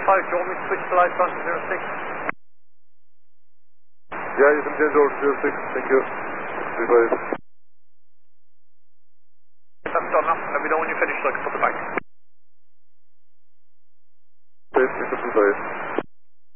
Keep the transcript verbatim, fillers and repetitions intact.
five, do you want me to switch to light front to zero six? Yeah, you can change over to zero six, thank you. three five.